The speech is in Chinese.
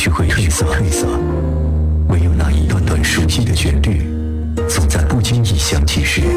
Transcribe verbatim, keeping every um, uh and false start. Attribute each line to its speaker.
Speaker 1: 学会褪色，褪色，唯有那一段段熟悉的旋律，总在不经意响起时，